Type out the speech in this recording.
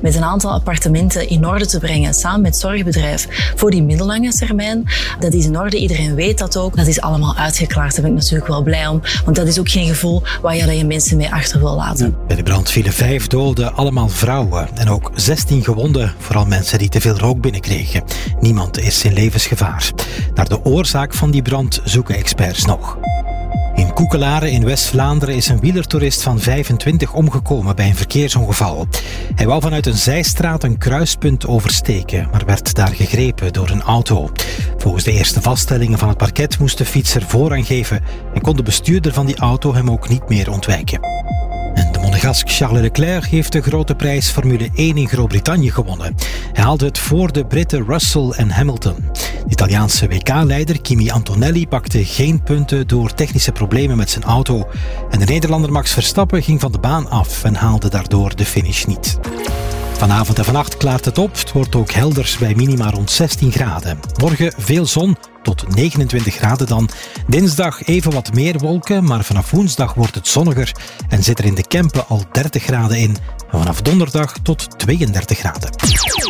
met een aantal appartementen in orde te brengen, samen met het zorgbedrijf, voor die middellange termijn. Dat is in orde, iedereen weet dat ook. Dat is allemaal uitgeklaard, daar ben ik natuurlijk wel blij om, want dat is ook geen gevoel waar je mensen mee achter wil laten. Bij de brand vielen 5 doden, allemaal vrouwen. En ook 16 gewonden, vooral mensen die te veel rook binnenkregen. Niemand is in levensgevaar. Naar de oorzaak van die brand zoeken experts nog. In Koekelaren in West-Vlaanderen is een wielertoerist van 25 omgekomen bij een verkeersongeval. Hij wou vanuit een zijstraat een kruispunt oversteken, maar werd daar gegrepen door een auto. Volgens de eerste vaststellingen van het parket moest de fietser voorrang geven en kon de bestuurder van die auto hem ook niet meer ontwijken. En de Monegask Charles Leclerc heeft de grote prijs Formule 1 in Groot-Brittannië gewonnen. Hij haalde het voor de Britten Russell en Hamilton. De Italiaanse WK-leider Kimi Antonelli pakte geen punten door technische problemen met zijn auto. En de Nederlander Max Verstappen ging van de baan af en haalde daardoor de finish niet. Vanavond en vannacht klaart het op. Het wordt ook helder bij minima rond 16 graden. Morgen veel zon, tot 29 graden dan. Dinsdag even wat meer wolken, maar vanaf woensdag wordt het zonniger en zit er in de Kempen al 30 graden in. En vanaf donderdag tot 32 graden.